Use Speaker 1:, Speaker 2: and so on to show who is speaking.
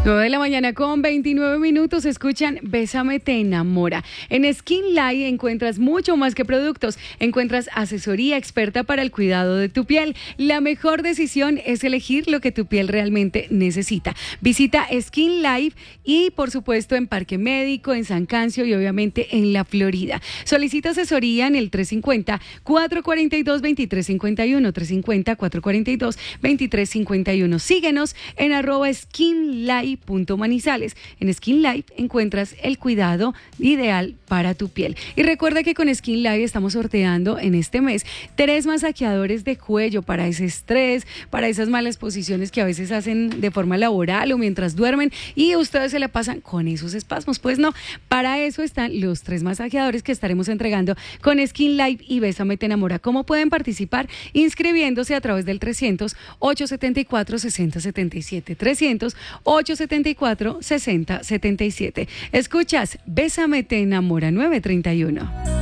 Speaker 1: 9 de la mañana con 29 minutos, escuchan Bésame te enamora. En Skin Life encuentras mucho más que productos, encuentras asesoría experta para el cuidado de tu piel. La mejor decisión es elegir lo que tu piel realmente necesita. Visita Skin Life y por supuesto en Parque Médico, en San Cancio y obviamente en la Florida. Solicita asesoría en el 350-442-2351, 350-442-2351. Síguenos en @skinlife.manizales. En Skin Life encuentras el cuidado ideal para tu piel. Y recuerda que con Skin Life estamos sorteando en este mes 3 masajeadores de cuello para ese estrés, para esas malas posiciones que a veces hacen de forma laboral o mientras duermen y ustedes se la pasan con esos espasmos. Pues no, para eso están los 3 masajeadores que estaremos entregando con Skin Life y Bésame te enamora. ¿Cómo pueden participar? Inscribiéndose a través del 300-874-6077. 300-874-6077. Escuchas Bésame te enamora 931.